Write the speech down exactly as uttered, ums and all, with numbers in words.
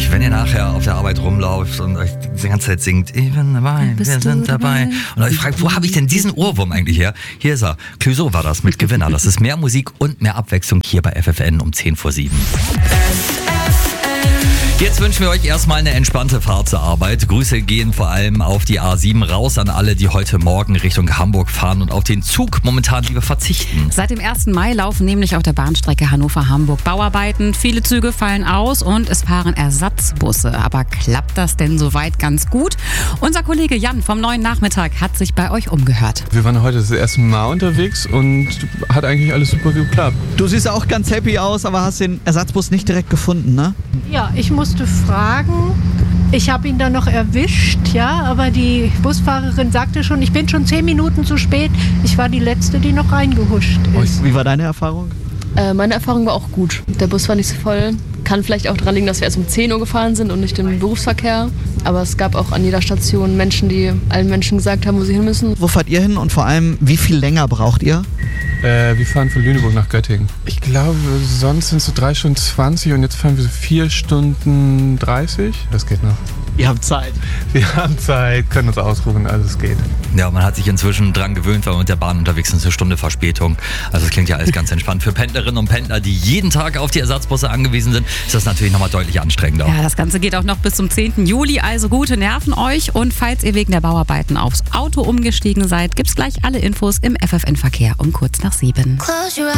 wenn ihr nachher auf der Arbeit rumlauft und euch die ganze Zeit singt, ich bin dabei, wir sind dabei. dabei. Und euch fragt, wo habe ich denn diesen Ohrwurm eigentlich her? Hier ist er. Clouseau war das mit Gewinner. Das ist mehr Musik und mehr Abwechslung hier bei F F N um zehn vor sieben. Jetzt wünschen wir euch erstmal eine entspannte Fahrt zur Arbeit. Grüße gehen vor allem auf die A sieben raus an alle, die heute Morgen Richtung Hamburg fahren und auf den Zug momentan lieber verzichten. Seit dem ersten Mai laufen nämlich auf der Bahnstrecke Hannover-Hamburg Bauarbeiten. Viele Züge fallen aus und es fahren Ersatzbusse. Aber klappt das denn soweit ganz gut? Unser Kollege Jan vom Neuen Nachmittag hat sich bei euch umgehört. Wir waren heute das erste Mal unterwegs und hat eigentlich alles super geklappt. Du siehst auch ganz happy aus, aber hast den Ersatzbus nicht direkt gefunden, ne? Ja, ich musste fragen. Ich habe ihn dann noch erwischt, ja, aber die Busfahrerin sagte schon, ich bin schon zehn Minuten zu spät. Ich war die Letzte, die noch reingehuscht ist. Wie war deine Erfahrung? Äh, meine Erfahrung war auch gut. Der Bus war nicht so voll. Kann vielleicht auch daran liegen, dass wir erst um zehn Uhr gefahren sind und nicht im Berufsverkehr. Aber es gab auch an jeder Station Menschen, die allen Menschen gesagt haben, wo sie hin müssen. Wo fahrt ihr hin und vor allem, wie viel länger braucht ihr? Äh, wir fahren von Lüneburg nach Göttingen. Ich glaube, sonst sind es so drei Stunden zwanzig und jetzt fahren wir so vier Stunden dreißig. Das geht noch. Ihr habt Zeit. Wir haben Zeit, können uns ausruhen, also es geht. Ja, man hat sich inzwischen dran gewöhnt, weil wir mit der Bahn unterwegs sind, eine Stunde Verspätung. Also es klingt ja alles ganz entspannt. Für Pendlerinnen und Pendler, die jeden Tag auf die Ersatzbusse angewiesen sind, ist das natürlich nochmal deutlich anstrengender. Ja, das Ganze geht auch noch bis zum zehnten Juli, also gute Nerven euch. Und falls ihr wegen der Bauarbeiten aufs Auto umgestiegen seid, gibt's gleich alle Infos im F F N-Verkehr um kurz nach sieben.